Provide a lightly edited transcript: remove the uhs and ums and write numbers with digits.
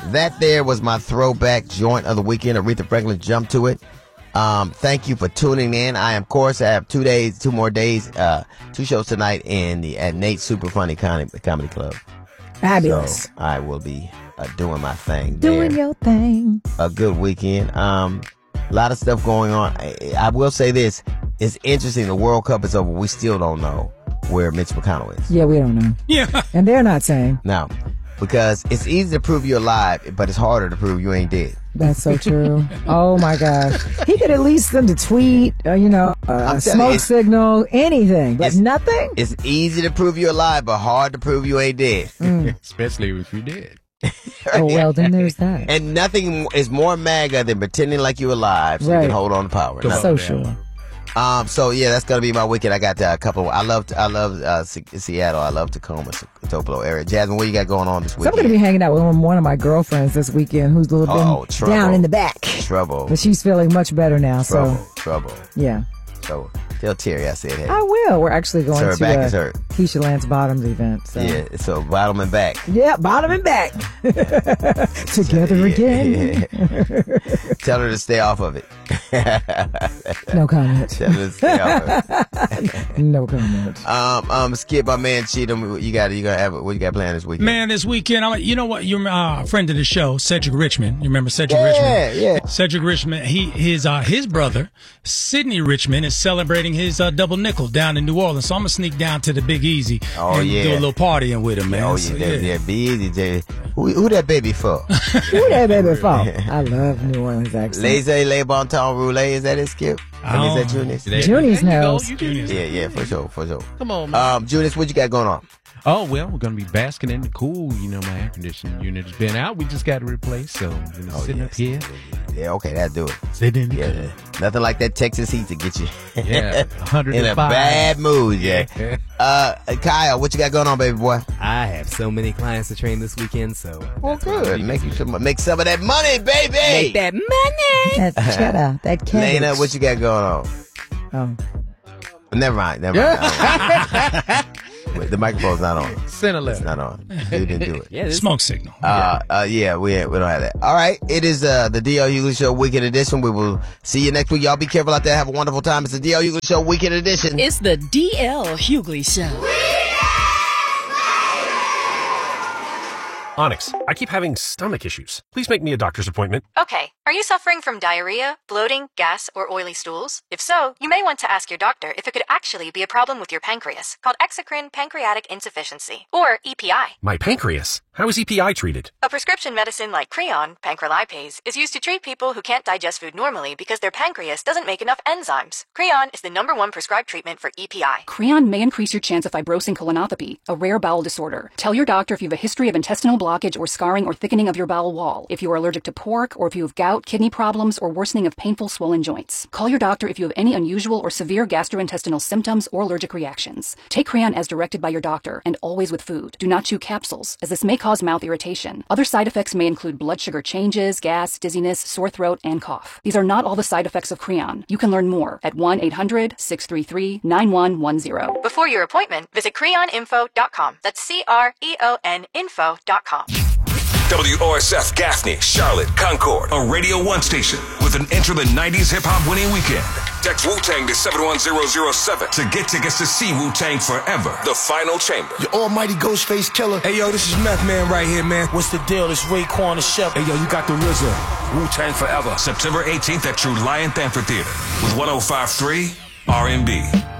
that there was my throwback joint of the weekend. Aretha Franklin jumped to it. Thank you for tuning in. I have 2 more days, 2 shows tonight at Nate's Super Funny Comedy Club. Fabulous. So I will be doing my thing. Doing your thing. A good weekend. A lot of stuff going on. I will say this. It's interesting. The World Cup is over. We still don't know where Mitch McConnell is. Yeah, we don't know. Yeah. And they're not saying. No. Because it's easy to prove you're alive, but it's harder to prove you ain't dead. That's so true. Oh, my gosh. He could at least send a tweet, a smoke signal, anything, but nothing? It's easy to prove you're alive, but hard to prove you ain't dead. Especially if you're dead. Oh, well, then there's that. And nothing is more MAGA than pretending like you're alive so you can hold on to power. So sure. So yeah, that's gonna be my weekend. I got a couple. I love Seattle. I love Tacoma, Tupelo area. Jasmine, what you got going on this weekend? So I'm gonna be hanging out with one of my girlfriends this weekend, who's a little bit down in the back. Trouble. But she's feeling much better now. Trouble. Yeah. So tell Terry I said hey. I will. We're actually going to back is hurt. Keisha Lance Bottoms event. So. Yeah. So bottom and back. Yeah, bottom and back. Together again. Yeah. Tell her to stay off of it. No comment. Tell her to stay off of it. No comment. Skip, my man Cheatham. What you got planned this weekend? Man, this weekend, you know what? You're a friend of the show, Cedric Richmond. You remember Cedric Richmond? Yeah. Cedric Richmond. His brother, Sidney Richmond, is celebrating his double nickel down in New Orleans. So I'm gonna sneak down to the Big Easy and do a little partying with him, man. Oh yeah, Big Easy, Jay. Who that baby for? Who that baby for? I love New Orleans accent. Laissez les bon temps roulé. Is that it, Skip? Is that Junius? Junius knows. Yeah, for sure. Come on, man. Junius, what you got going on? Oh, well, we're going to be basking in the cool. My air conditioning unit has been out. We just got to replace, so sitting up here. Yeah, okay, that'll do it. Sitting in the nothing like that Texas heat to get you in a bad mood, yeah. Kyle, what you got going on, baby boy? I have so many clients to train this weekend, so. Well, good. Make some of that money, baby. Make that money. That cheddar, that cabbage. Lena, what you got going on? Never mind. The microphone's not on. It's not on. You didn't do it. Yeah, smoke signal. Yeah, we don't have that. All right, it is the DL Hughley Show Weekend Edition. We will see you next week. Y'all be careful out there. Have a wonderful time. It's the DL Hughley Show Weekend Edition. It's the DL Hughley Show. Onyx, I keep having stomach issues. Please make me a doctor's appointment. Okay. Are you suffering from diarrhea, bloating, gas, or oily stools? If so, you may want to ask your doctor if it could actually be a problem with your pancreas, called exocrine pancreatic insufficiency, or EPI. My pancreas? How is EPI treated? A prescription medicine like Creon, pancrelipase, is used to treat people who can't digest food normally because their pancreas doesn't make enough enzymes. Creon is the #1 prescribed treatment for EPI. Creon may increase your chance of fibrosing colonopathy, a rare bowel disorder. Tell your doctor if you have a history of intestinal blockage or scarring or thickening of your bowel wall, if you are allergic to pork, or if you have gout, kidney problems, or worsening of painful swollen joints. Call your doctor if you have any unusual or severe gastrointestinal symptoms or allergic reactions. Take Creon as directed by your doctor, and always with food. Do not chew capsules, as this may cause mouth irritation. Other side effects may include blood sugar changes, gas, dizziness, sore throat, and cough. These are not all the side effects of Creon. You can learn more at 1-800-633-9110. Before your appointment, visit creoninfo.com. That's CREON info.com. WOSF Gaffney, Charlotte, Concord, a Radio 1 station with an Enter the 90s hip-hop winning weekend. Text Wu-Tang to 71007 to get tickets to see Wu-Tang Forever, The Final Chamber. Your almighty Ghostface Killer. Hey, yo, this is Meth Man right here, man. What's the deal? It's Raekwon the Chef. Hey, yo, you got the RZA. Wu-Tang Forever, September 18th at True Lion Amphitheater with 105.3 R&B.